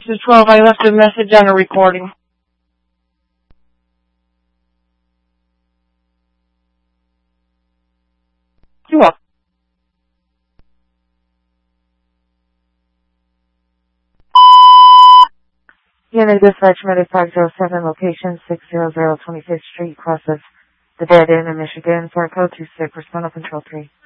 212, I left a message on a recording. You're welcome. Unit Dispatch Medic 507, location 600 25th Street, cross of the Dead End in Michigan, for code 26, respond up control 3.